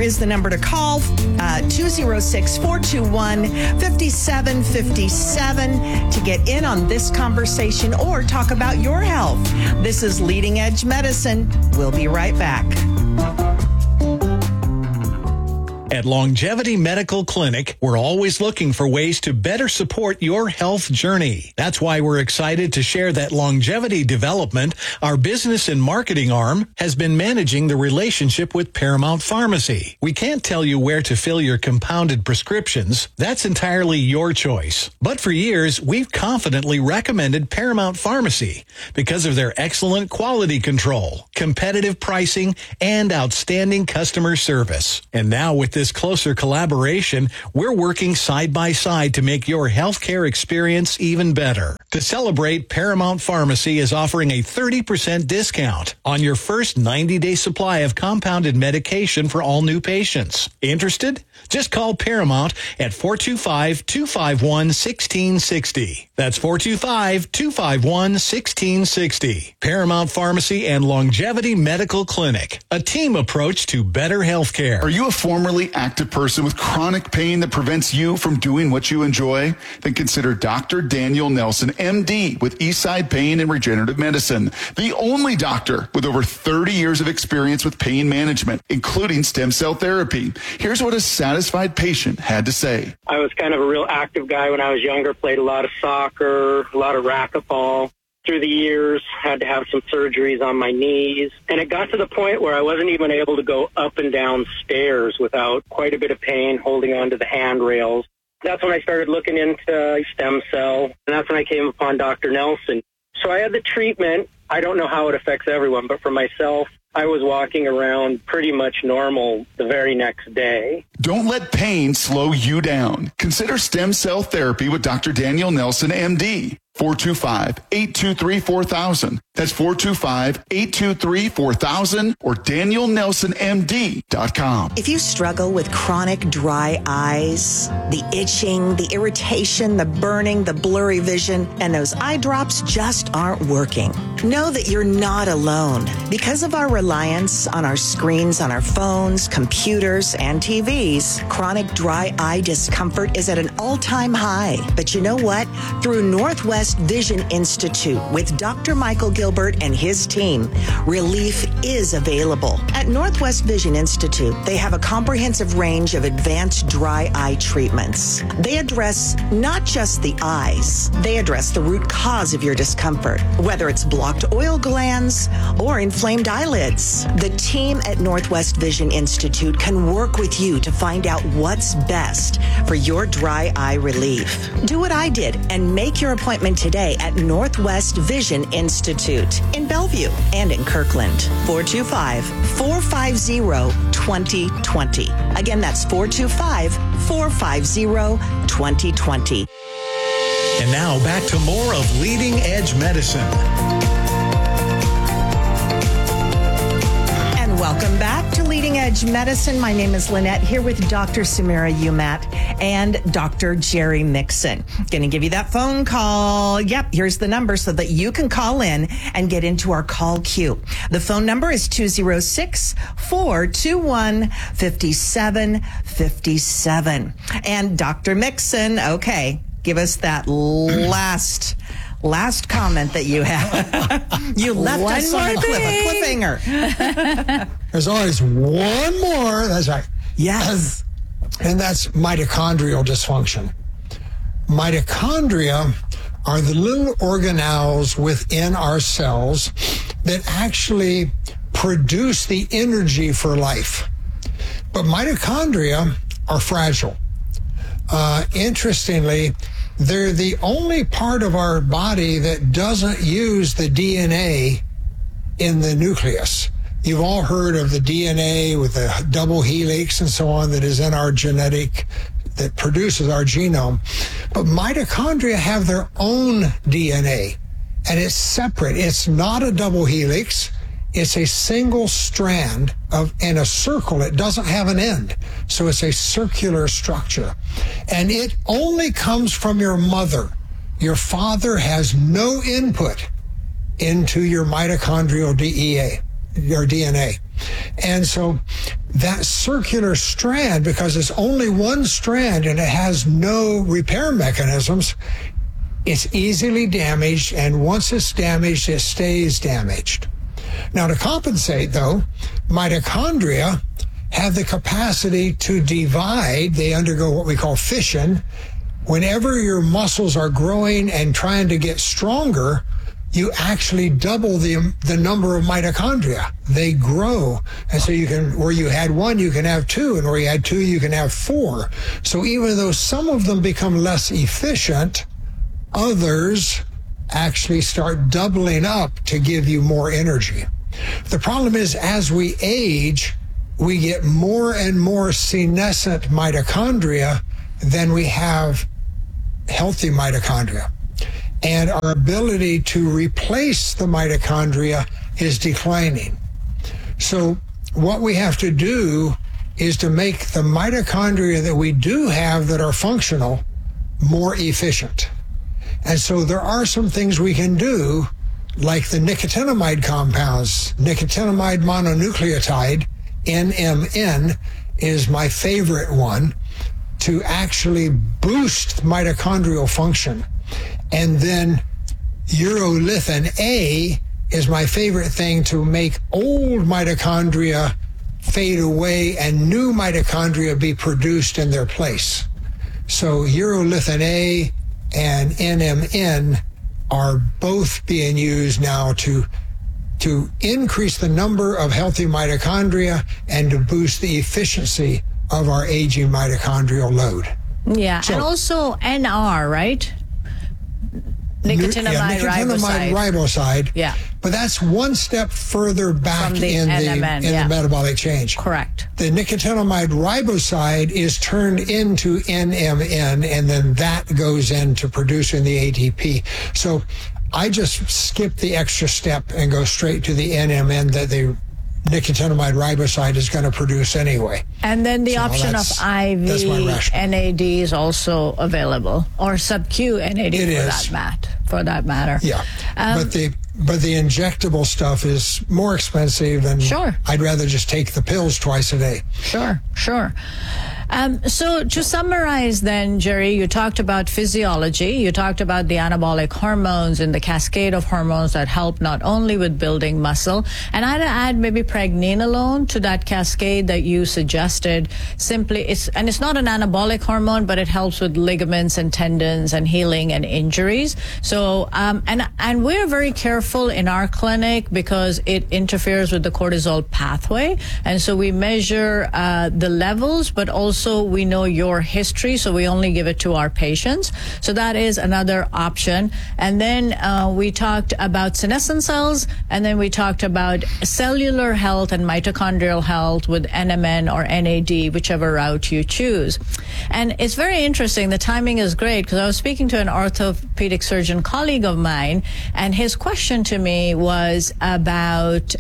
is the number to call, 206-421-5757 to get in on this conversation or talk about your health. This is Leading Edge Medicine. We'll be right back. At Longevity Medical Clinic, we're always looking for ways to better support your health journey. That's why we're excited to share that Longevity Development, our business and marketing arm, has been managing the relationship with Paramount Pharmacy. We can't tell you where to fill your compounded prescriptions. That's entirely your choice. But for years, we've confidently recommended Paramount Pharmacy because of their excellent quality control, competitive pricing, and outstanding customer service. And now with this closer collaboration, we're working side by side to make your healthcare experience even better. To celebrate, Paramount Pharmacy is offering a 30% discount on your first 90-day supply of compounded medication for all new patients. Interested? Just call Paramount at 425-251-1660. That's 425-251-1660. Paramount Pharmacy and Longevity Medical Clinic, a team approach to better healthcare. Are you a formerly active person with chronic pain that prevents you from doing what you enjoy? Then consider Dr. Daniel Nelson, MD, with Eastside Pain and Regenerative Medicine, the only doctor with over 30 years of experience with pain management, including stem cell therapy. Here's what a satisfied patient had to say. I was kind of a real active guy when I was younger, played a lot of soccer, a lot of racquetball. Through the years, had to have some surgeries on my knees. And it got to the point where I wasn't even able to go up and down stairs without quite a bit of pain holding onto the handrails. That's when I started looking into stem cell, and that's when I came upon Dr. Nelson. So I had the treatment. I don't know how it affects everyone, but for myself, I was walking around pretty much normal the very next day. Don't let pain slow you down. Consider stem cell therapy with Dr. Daniel Nelson, MD. 425-823-4000. That's 425-823-4000 or DanielNelsonMD.com. If you struggle with chronic dry eyes, the itching, the irritation, the burning, the blurry vision, and those eye drops just aren't working, know that you're not alone. Because of our reliance on our screens, on our phones, computers, and TVs, chronic dry eye discomfort is at an all-time high. But you know what? Through Northwest Vision Institute with Dr. Michael Gilbert and his team, relief is available. At Northwest Vision Institute, they have a comprehensive range of advanced dry eye treatments. They address not just the eyes, they address the root cause of your discomfort, whether it's blocked oil glands or inflamed eyelids. The team at Northwest Vision Institute can work with you to find out what's best for your dry eye relief. Do what I did and make your appointment today at Northwest Vision Institute in Bellevue and in Kirkland. 425-450-2020. Again, that's 425-450-2020. And now back to more of Leading Edge Medicine. Welcome back to Leading Edge Medicine. My name is Lynette, here with Dr. Samira Umat and Dr. Jerry Mixon. Going to give you that phone call. Yep, here's the number so that you can call in and get into our call queue. The phone number is 206-421-5757. And Dr. Mixon, okay, give us that last comment that you have. You left us on a cliffhanger. There's always one more. That's right. Yes. And that's mitochondrial dysfunction. Mitochondria are the little organelles within our cells that actually produce the energy for life. But mitochondria are fragile. Interestingly, they're the only part of our body that doesn't use the DNA in the nucleus. You've all heard of the DNA with the double helix and so on that is in our genetic, that produces our genome. But mitochondria have their own DNA, and it's separate. It's not a double helix. It's a single strand in a circle. It doesn't have an end. So it's a circular structure. And it only comes from your mother. Your father has no input into your mitochondrial DNA. And so that circular strand, because it's only one strand and it has no repair mechanisms, it's easily damaged, and once it's damaged, it stays damaged. Now, to compensate, though, mitochondria have the capacity to divide. They undergo what we call fission. Whenever your muscles are growing and trying to get stronger, you actually double the number of mitochondria. They grow. And so you can, where you had one, you can have two, and where you had two, you can have four. So even though some of them become less efficient, others actually start doubling up to give you more energy. The problem is, as we age, we get more and more senescent mitochondria than we have healthy mitochondria. And our ability to replace the mitochondria is declining. So what we have to do is to make the mitochondria that we do have that are functional more efficient. And so there are some things we can do, like the nicotinamide compounds. Nicotinamide mononucleotide, NMN, is my favorite one to actually boost mitochondrial function. And then urolithin A is my favorite thing to make old mitochondria fade away and new mitochondria be produced in their place. So urolithin A and NMN are both being used now to increase the number of healthy mitochondria and to boost the efficiency of our aging mitochondrial load. Yeah, so, and also NR, right? Nicotinamide riboside. Yeah. But that's one step further back in the metabolic change. Correct. The nicotinamide riboside is turned into NMN, and then that goes into producing the ATP. So I just skip the extra step and go straight to the NMN that the nicotinamide riboside is going to produce anyway. And then the option of IV NAD is also available, or sub-Q NAD for that matter. Yeah, but the injectable stuff is more expensive, and sure, I'd rather just take the pills twice a day. Sure. So to summarize then, Jerry, you talked about physiology, you talked about the anabolic hormones and the cascade of hormones that help not only with building muscle, and I'd add maybe pregnenolone to that cascade that you suggested. Simply, it's not an anabolic hormone, but it helps with ligaments and tendons and healing and injuries. So, and we're very careful in our clinic because it interferes with the cortisol pathway. And so we measure the levels, but also we know your history, so we only give it to our patients. So that is another option. And then we talked about senescent cells, and then we talked about cellular health and mitochondrial health with NMN or NAD, whichever route you choose. And it's very interesting. The timing is great because I was speaking to an orthopedic surgeon colleague of mine, and his question to me was about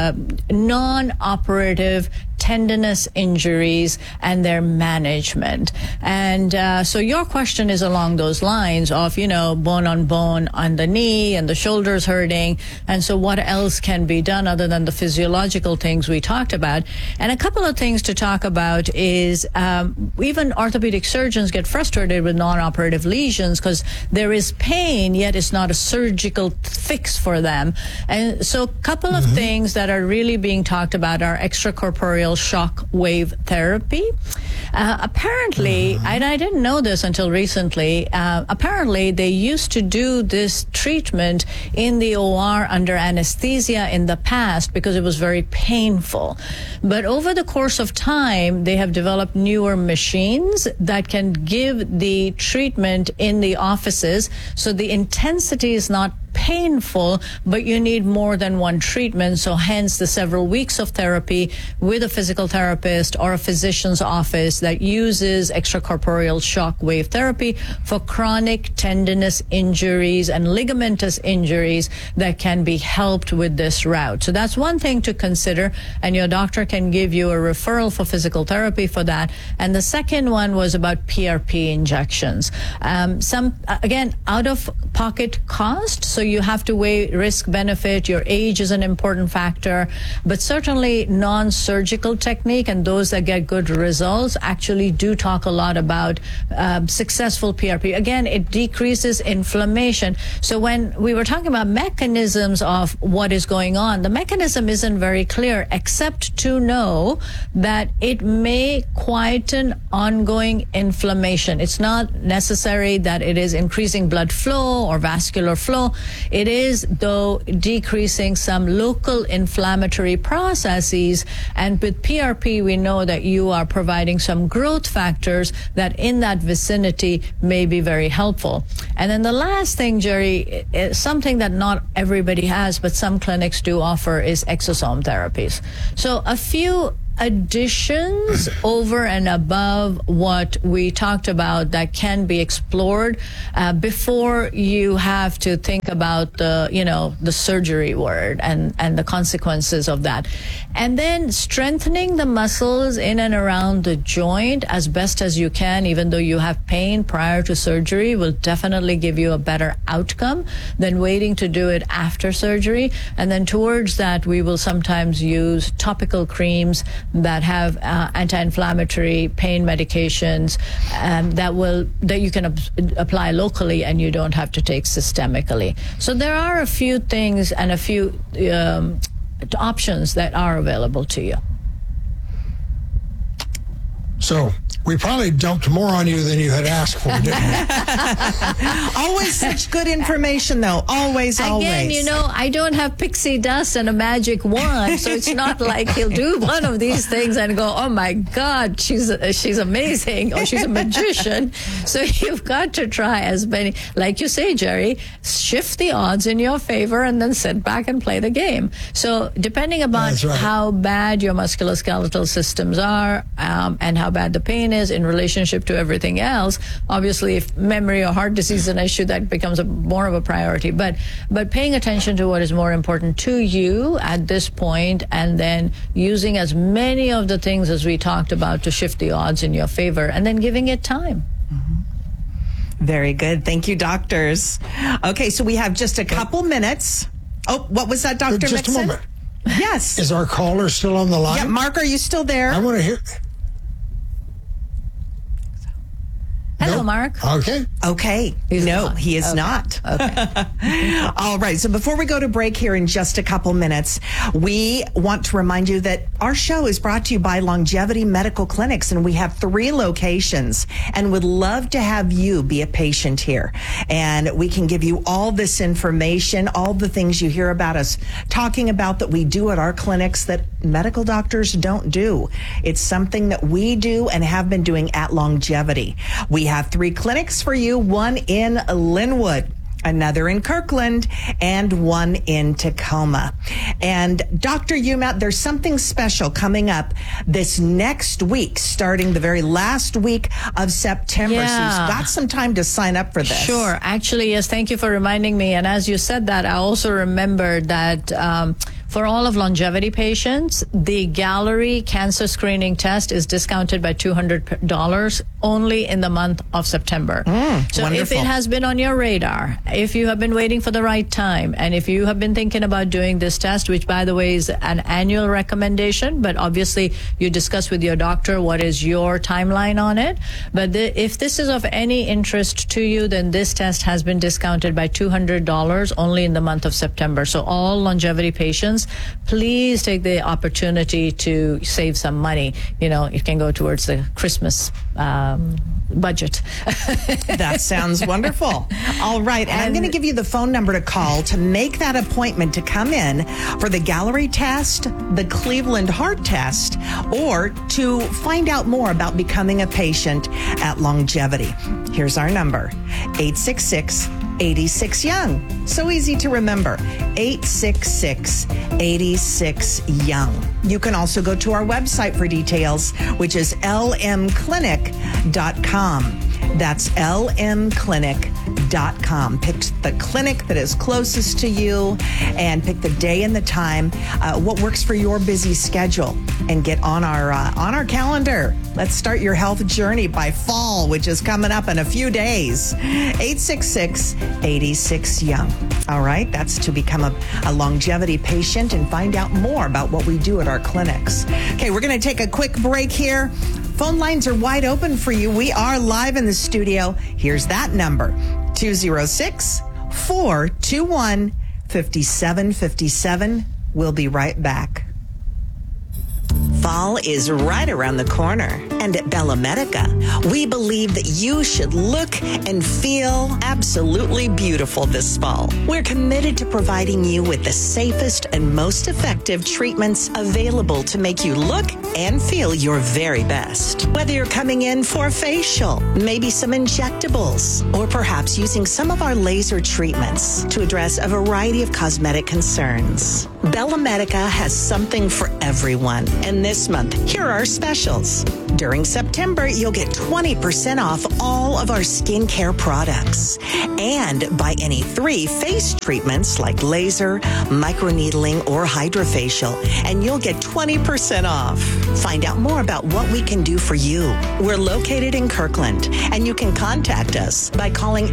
non-operative tendinous injuries and their management. And so your question is along those lines of, bone on bone on the knee and the shoulders hurting. And so what else can be done other than the physiological things we talked about? And a couple of things to talk about is even orthopedic surgeons get frustrated with non-operative lesions because there is pain, yet it's not a surgical fix for them. And so a couple of things that are really being talked about are extracorporeal shock wave therapy. Apparently, and I didn't know this until recently, apparently they used to do this treatment in the OR under anesthesia in the past because it was very painful. But over the course of time, they have developed newer machines that can give the treatment in the offices, so the intensity is not painful, but you need more than one treatment. So hence the several weeks of therapy with a physical therapist or a physician's office that uses extracorporeal shock wave therapy for chronic tendinous injuries and ligamentous injuries that can be helped with this route. So that's one thing to consider, and your doctor can give you a referral for physical therapy for that. And the second one was about PRP injections. Some, again, out of pocket cost. So you have to weigh risk benefit. Your age is an important factor, but certainly non-surgical technique and those that get good results actually do talk a lot about successful PRP. Again, it decreases inflammation. So when we were talking about mechanisms of what is going on, the mechanism isn't very clear, except to know that it may quieten ongoing inflammation. It's not necessary that it is increasing blood flow or vascular flow. It is, though, decreasing some local inflammatory processes. And with PRP, we know that you are providing some growth factors that in that vicinity may be very helpful. And then the last thing, Jerry, is something that not everybody has, but some clinics do offer, is exosome therapies. So a few additions over and above what we talked about that can be explored before you have to think about the surgery word and the consequences of that. And then strengthening the muscles in and around the joint as best as you can, even though you have pain prior to surgery, will definitely give you a better outcome than waiting to do it after surgery. And then towards that, we will sometimes use topical creams that have anti-inflammatory pain medications that you can apply locally and you don't have to take systemically. So there are a few things and a few options that are available to you. So we probably dumped more on you than you had asked for, didn't we? Always such good information, though. Always. Again, I don't have pixie dust and a magic wand, so it's not like he'll do one of these things and go, oh my God, she's amazing, or she's a magician. So you've got to try as many, like you say, Jerry, shift the odds in your favor and then sit back and play the game. So depending upon how bad your musculoskeletal systems are and how bad the pain is in relationship to everything else, obviously if memory or heart disease is an issue, that becomes more of a priority. But paying attention to what is more important to you at this point, and then using as many of the things as we talked about to shift the odds in your favor, and then giving it time. Mm-hmm. Very good. Thank you, doctors. Okay, so we have just a couple minutes. Oh, what was that, Dr. Just Mixon? a moment. Yes. Is our caller still on the line? Yeah, Mark, are you still there? I want to hear... Hello, nope. Mark. Okay. No, he is not. Okay. All right. So before we go to break here in just a couple minutes, we want to remind you that our show is brought to you by Longevity Medical Clinics, and we have 3 locations and would love to have you be a patient here. And we can give you all this information, all the things you hear about us talking about that we do at our clinics that medical doctors don't do. It's something that we do and have been doing at Longevity. We have 3 clinics for you, one in Linwood, another in Kirkland, and one in Tacoma. And Dr. Umat, there's something special coming up this next week, starting the very last week of September. Yeah. So you've got some time to sign up for this. Sure. Actually, yes, thank you for reminding me. And as you said that, I also remembered that for all of Longevity patients, the Gallery cancer screening test is discounted by $200 only in the month of September. So wonderful. if it has been on your radar, if you have been waiting for the right time, and if you have been thinking about doing this test, which by the way is an annual recommendation, but obviously you discuss with your doctor what is your timeline on it. But if this is of any interest to you, then this test has been discounted by $200 only in the month of September. So all Longevity patients, please take the opportunity to save some money. It can go towards the Christmas budget. That sounds wonderful. All right. And I'm going to give you the phone number to call to make that appointment to come in for the Gallery test, the Cleveland Heart test, or to find out more about becoming a patient at Longevity. Here's our number, 866-86-YOUNG. So easy to remember, 866-86-YOUNG. You can also go to our website for details, which is lmclinic.com. That's lmclinic.com. BellaMedica.com. Pick the clinic that is closest to you and pick the day and the time, what works for your busy schedule, and get on our calendar. Let's start your health journey by fall, which is coming up in a few days. 866-86-YOUNG. All right, that's to become a longevity patient and find out more about what we do at our clinics. Okay, we're going to take a quick break here. Phone lines are wide open for you. We are live in the studio. Here's that number, 206-421-5757. We'll be right back. Fall is right around the corner. And at Bella Medica, we believe that you should look and feel absolutely beautiful this fall. We're committed to providing you with the safest and most effective treatments available to make you look and feel your very best. Whether you're coming in for a facial, maybe some injectables, or perhaps using some of our laser treatments to address a variety of cosmetic concerns, Bella Medica has something for everyone. And this month, here are our specials. During September, you'll get 20% off all of our skincare products. And buy any 3 face treatments like laser, microneedling, or hydrofacial, and you'll get 20% off. Find out more about what we can do for you. We're located in Kirkland, and you can contact us by calling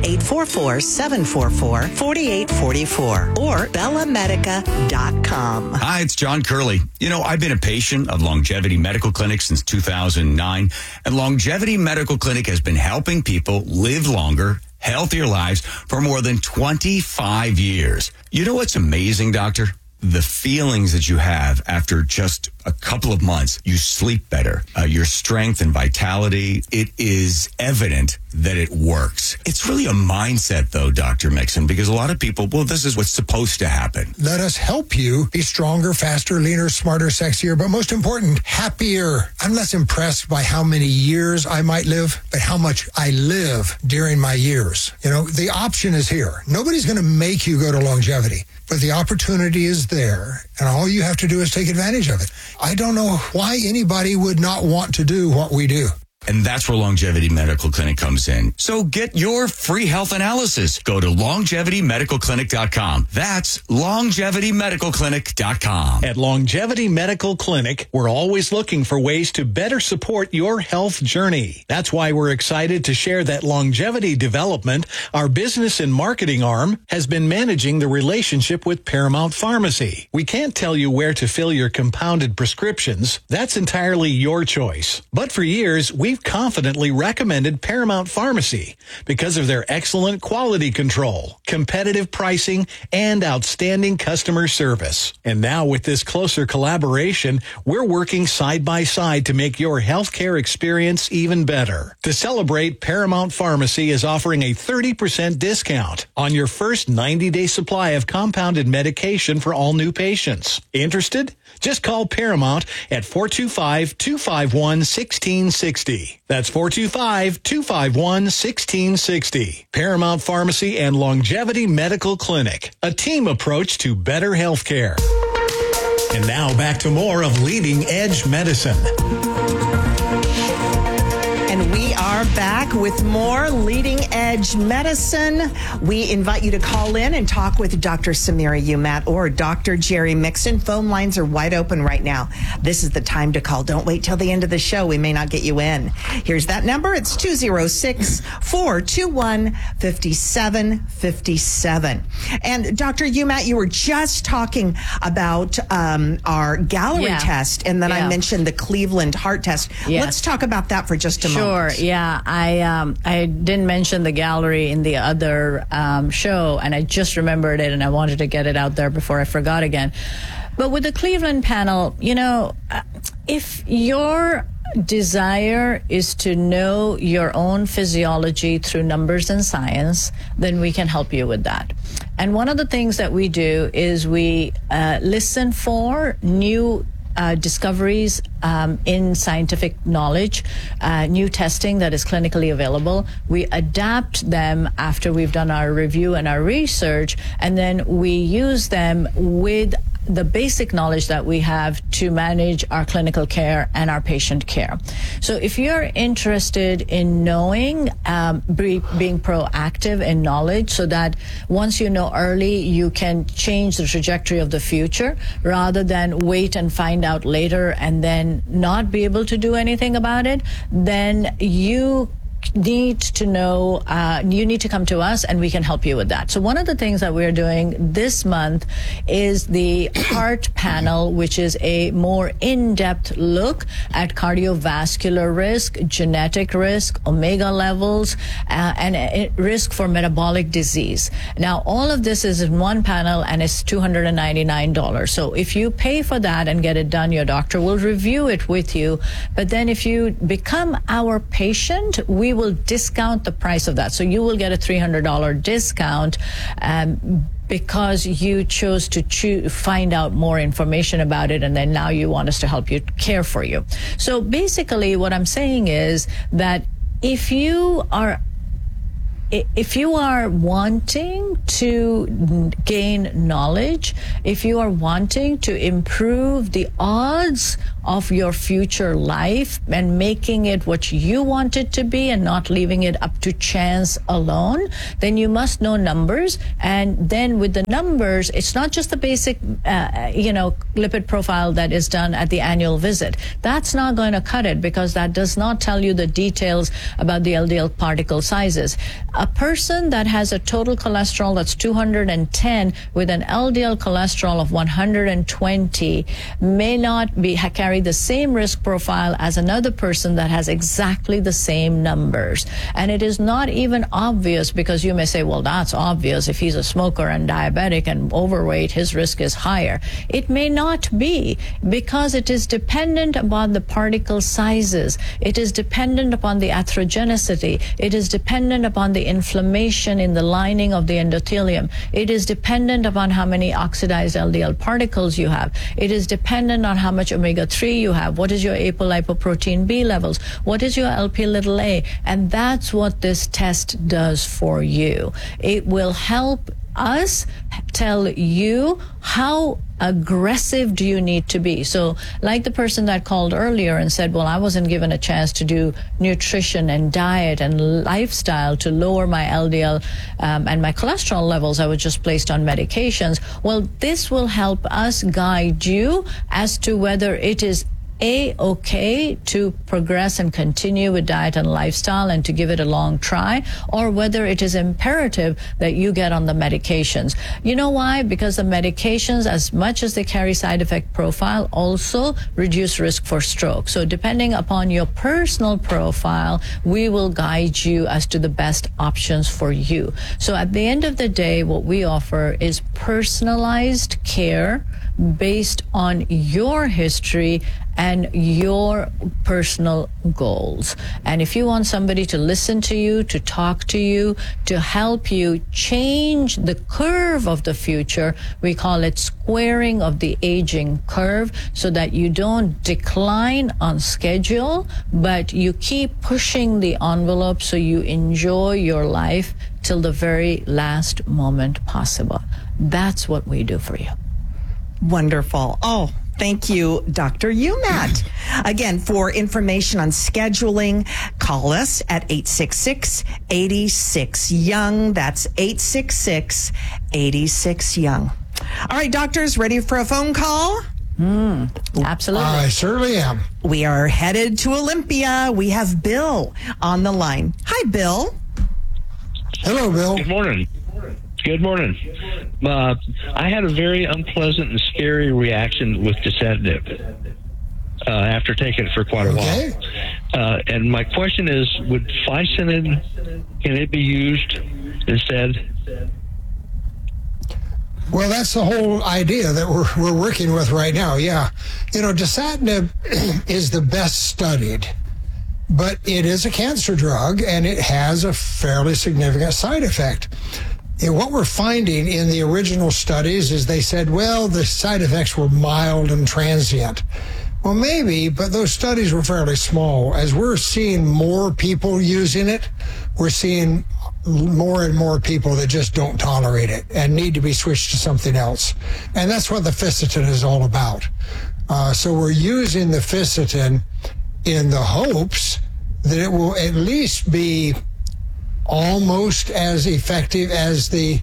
844-744-4844 or BellaMedica.com. Hi, it's John Curley. You know, I've been a patient of Longevity Medical Clinic since 2009, and Longevity Medical Clinic has been helping people live longer, healthier lives for more than 25 years. You know what's amazing, Doctor? The feelings that you have after just a couple of months. You sleep better. Your strength and vitality, it is evident that it works. It's really a mindset, though, Dr. Mixon, because a lot of people, well, this is what's supposed to happen. Let us help you be stronger, faster, leaner, smarter, sexier, but most important, happier. I'm less impressed by how many years I might live, but how much I live during my years. You know, the option is here. Nobody's going to make you go to longevity, but the opportunity is there, and all you have to do is take advantage of it. I don't know why anybody would not want to do what we do. And that's where Longevity Medical Clinic comes in. So get your free health analysis. Go to LongevityMedicalClinic.com. That's LongevityMedicalClinic.com. At Longevity Medical Clinic, we're always looking for ways to better support your health journey. That's why we're excited to share that Longevity Development, our business and marketing arm, has been managing the relationship with Paramount Pharmacy. We can't tell you where to fill your compounded prescriptions. That's entirely your choice. But for years, we've confidently recommended Paramount Pharmacy because of their excellent quality control, competitive pricing, and outstanding customer service. And now with this closer collaboration, we're working side by side to make your healthcare experience even better. To celebrate, Paramount Pharmacy is offering a 30% discount on your first 90-day supply of compounded medication for all new patients. Interested? Just call Paramount at 425-251-1660. That's 425-251-1660. Paramount Pharmacy and Longevity Medical Clinic, a team approach to better health care. And now back to more of Leading Edge Medicine. And we are back with more Leading Edge Medicine. We invite you to call in and talk with Dr. Samira Umat or Dr. Jerry Mixon. Phone lines are wide open right now. This is the time to call. Don't wait till the end of the show. We may not get you in. Here's that number. It's 206-421-5757. And Dr. Umat, you were just talking about our Gallery test, and then I mentioned the Cleveland heart test. Yes. Let's talk about that for just a moment. Sure, yeah. I didn't mention the Gallery in the other show, and I just remembered it, and I wanted to get it out there before I forgot again. But with the Cleveland panel, you know, if your desire is to know your own physiology through numbers and science, then we can help you with that. And one of the things that we do is we listen for new discoveries in scientific knowledge, new testing that is clinically available. We adapt them after we've done our review and our research, and then we use them with the basic knowledge that we have to manage our clinical care and our patient care. So if you're interested in knowing, being proactive in knowledge so that once you know early, you can change the trajectory of the future rather than wait and find out later and then not be able to do anything about it, then you need to know, you need to come to us and we can help you with that. So one of the things that we're doing this month is the heart panel, which is a more in-depth look at cardiovascular risk, genetic risk, omega levels, and risk for metabolic disease. Now, all of this is in one panel and it's $299. So if you pay for that and get it done, your doctor will review it with you. But then if you become our patient, we will discount the price of that. So you will get a $300 discount because you chose to find out more information about it, and then now you want us to help you care for you. So basically what I'm saying is that if you are wanting to gain knowledge, if you are wanting to improve the odds of your future life and making it what you want it to be and not leaving it up to chance alone, then you must know numbers. And then with the numbers, it's not just the basic, lipid profile that is done at the annual visit. That's not going to cut it because that does not tell you the details about the LDL particle sizes. A person that has a total cholesterol that's 210 with an LDL cholesterol of 120 may not carry the same risk profile as another person that has exactly the same numbers. And it is not even obvious, because you may say, well, that's obvious. If he's a smoker and diabetic and overweight, his risk is higher. It may not be, because it is dependent upon the particle sizes. It is dependent upon the atherogenicity. It is dependent upon the inflammation in the lining of the endothelium. It is dependent upon how many oxidized LDL particles you have. It is dependent on how much omega-3 you have. What is your apolipoprotein B levels? What is your Lp(a)? And that's what this test does for you. It will help us tell you how aggressive do you need to be. So like the person that called earlier and said, well, I wasn't given a chance to do nutrition and diet and lifestyle to lower my LDL and my cholesterol levels. I was just placed on medications. Well, this will help us guide you as to whether it is okay to progress and continue with diet and lifestyle and to give it a long try, or whether it is imperative that you get on the medications. You know why? Because the medications, as much as they carry side effect profile, also reduce risk for stroke. So depending upon your personal profile, we will guide you as to the best options for you. So at the end of the day, what we offer is personalized care based on your history and your personal goals. And if you want somebody to listen to you, to talk to you, to help you change the curve of the future, we call it squaring of the aging curve, so that you don't decline on schedule, but you keep pushing the envelope so you enjoy your life till the very last moment possible. That's what we do for you. Wonderful. Oh, thank you, Dr. Umat. Again, for information on scheduling, call us at 866-86-YOUNG. That's 866-86-YOUNG. All right, doctors, ready for a phone call? Absolutely. I certainly am. We are headed to Olympia. We have Bill on the line. Hi, Bill. Hello, Bill. Good morning. Good morning. I had a very unpleasant and scary reaction with Dasatinib after taking it for quite a while. And my question is, would Fisinid, can it be used instead? Well, that's the whole idea that we're working with right now, yeah. You know, Dasatinib is the best studied, but it is a cancer drug, and it has a fairly significant side effect. And what we're finding in the original studies is they said, well, the side effects were mild and transient. Well, maybe, but those studies were fairly small. As we're seeing more people using it, we're seeing more and more people that just don't tolerate it and need to be switched to something else. And that's what the Fisetin is all about. So we're using the Fisetin in the hopes that it will at least be almost as effective as the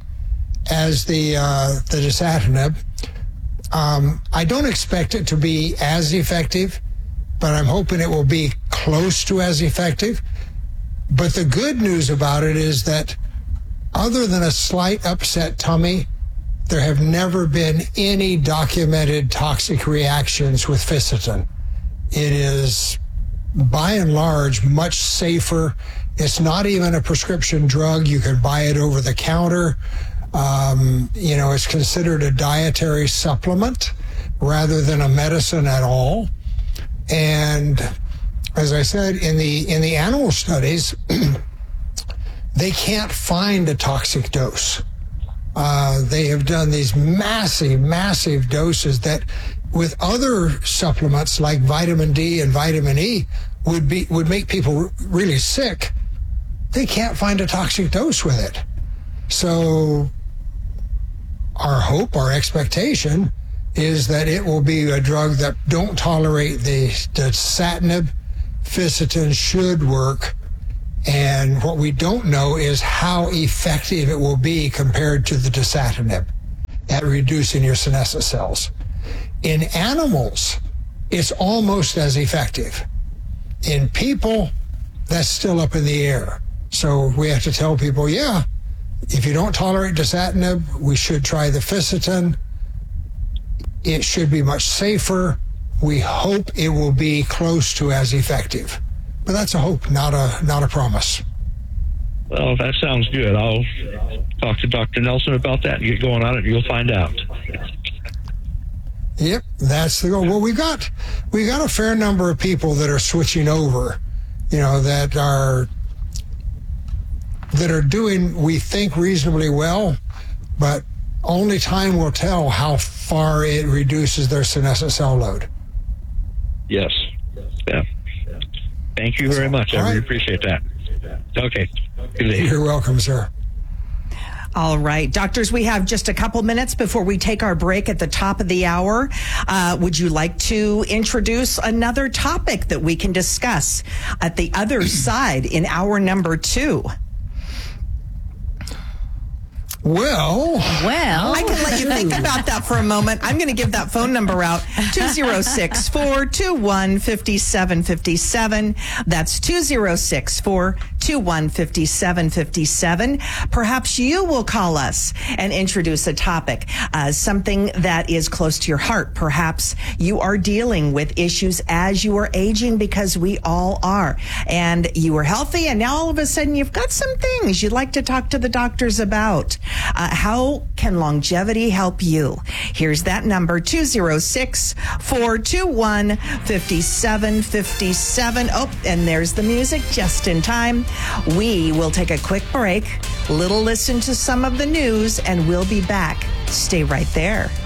dasatinib. I don't expect it to be as effective, but I'm hoping it will be close to as effective. But the good news about it is that other than a slight upset tummy, there have never been any documented toxic reactions with Fisetin. It is, by and large, much safer. It's not even a prescription drug. You can buy it over the counter. It's considered a dietary supplement rather than a medicine at all. And as I said, in the animal studies, they can't find a toxic dose. They have done these massive doses that with other supplements like vitamin D and vitamin E would make people really sick. They can't find a toxic dose with it. So our hope, our expectation is that it will be a drug that don't tolerate the dasatinib. Fisetin should work. And what we don't know is how effective it will be compared to the dasatinib at reducing your senescent cells. In animals, it's almost as effective. In people, that's still up in the air. So we have to tell people, if you don't tolerate dasatinib, we should try the Fisetin. It should be much safer. We hope it will be close to as effective. But that's a hope, not a promise. Well, that sounds good. I'll talk to Dr. Nelson about that and get going on it, and you'll find out. Yep, that's the goal. Well, we got a fair number of people that are switching over, that are doing, we think, reasonably well, but only time will tell how far it reduces their senescent cell load. Yes. Yeah. Thank you very much. I really appreciate that. Okay. Good day. You're welcome, sir. All right. Doctors, we have just a couple minutes before we take our break at the top of the hour. Would you like to introduce another topic that we can discuss at the other side in hour number 2? Well, I can let you think about that for a moment. I'm going to give that phone number out, 206-421-5757. That's 206-421-5757. Perhaps you will call us and introduce a topic, something that is close to your heart. Perhaps you are dealing with issues as you are aging, because we all are. And you were healthy, and now all of a sudden you've got some things you'd like to talk to the doctors about. How can longevity help you? Here's that number, 206-421-5757. Oh, and there's the music just in time. We will take a quick break, listen to some of the news, and we'll be back. Stay right there.